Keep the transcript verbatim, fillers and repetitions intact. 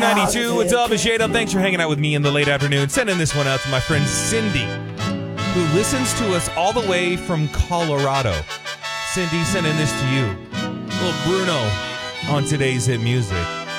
ninety-two. What's up? It's Jada. Thanks for hanging out with me in the late afternoon. Sending this one out to my friend Cindy, who listens to us all the way from Colorado. Cindy, sending this to you. Little Bruno on today's hit music.